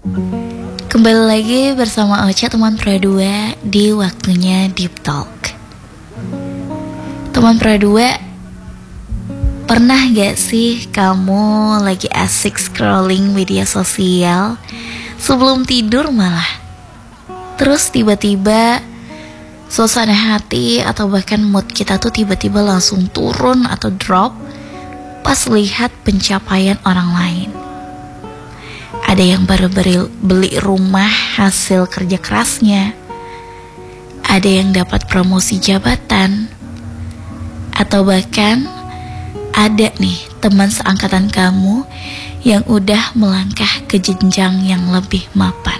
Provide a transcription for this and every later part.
Kembali lagi bersama Ocha, teman Pro 2 di waktunya Deep Talk. Teman Pro 2, pernah gak sih kamu lagi asik scrolling media sosial sebelum tidur malah, terus tiba-tiba suasana hati atau bahkan mood kita tuh tiba-tiba langsung turun atau drop pas lihat pencapaian orang lain. Ada yang baru beli rumah hasil kerja kerasnya, ada yang dapat promosi jabatan, atau bahkan ada nih teman seangkatan kamu yang udah melangkah ke jenjang yang lebih mapan.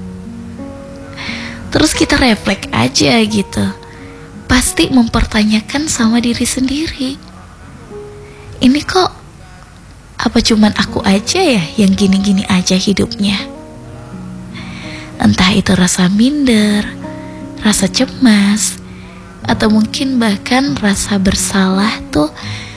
Terus kita refleks aja gitu, pasti mempertanyakan sama diri sendiri, ini kok apa cuman aku aja ya yang gini-gini aja hidupnya? Entah itu rasa minder, rasa cemas, atau mungkin bahkan rasa bersalah tuh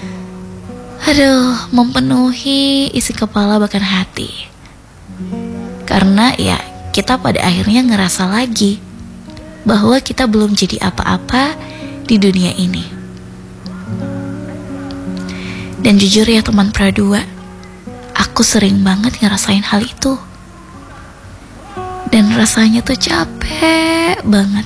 mempenuhi isi kepala bahkan hati. Karena ya kita pada akhirnya ngerasa lagi bahwa kita belum jadi apa-apa di dunia ini. Dan jujur ya teman Pro 2, aku sering banget ngerasain hal itu. Dan rasanya tuh capek banget.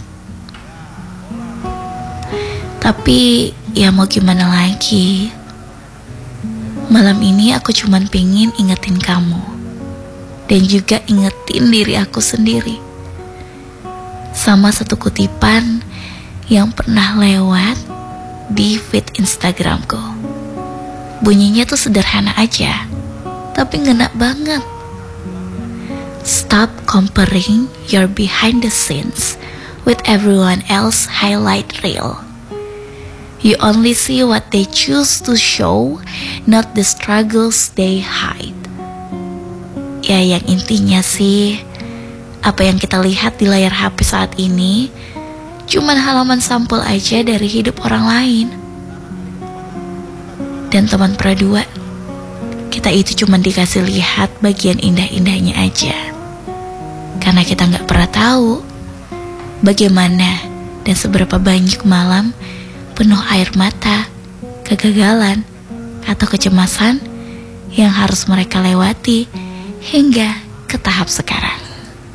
Tapi ya mau gimana lagi, malam ini aku cuman pengen ingetin kamu, dan juga ingetin diri aku sendiri, sama satu kutipan yang pernah lewat di feed Instagramku. Bunyinya tuh sederhana aja, tapi ngena banget. Stop comparing your behind the scenes with everyone else highlight reel. You only see what they choose to show, not the struggles they hide. Ya yang intinya sih, apa yang kita lihat di layar HP saat ini cuman halaman sampul aja dari hidup orang lain. Dan teman Pro 2, kita itu cuma dikasih lihat bagian indah-indahnya aja. Karena kita gak pernah tahu bagaimana dan seberapa banyak malam penuh air mata, kegagalan, atau kecemasan yang harus mereka lewati hingga ke tahap sekarang.